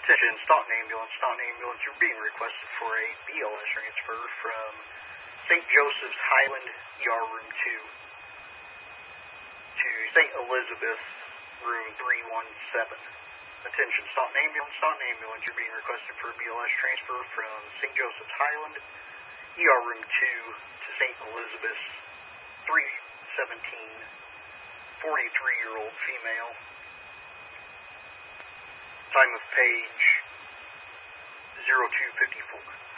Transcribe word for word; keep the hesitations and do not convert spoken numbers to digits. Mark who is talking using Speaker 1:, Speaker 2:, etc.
Speaker 1: Attention, Staunton Ambulance. Staunton Ambulance, you're being requested for a B L S transfer from Saint Joseph's Highland E R Room two to Saint Elizabeth Room three one seven. Attention, Staunton Ambulance. Staunton Ambulance, you're being requested for a B L S transfer from Saint Joseph's Highland E R Room two to Saint Elizabeth's three seventeen, forty-three-year-old female. Time of page zero two fifty-four.